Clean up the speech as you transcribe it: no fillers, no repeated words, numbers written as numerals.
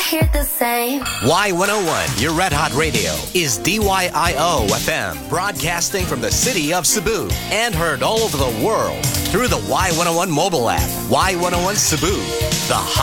hear the same. Y101, your Red Hot Radio, is DYIO FM, broadcasting from the city of Cebu and heard all over the world through the Y101 mobile app. Y101 Cebu, the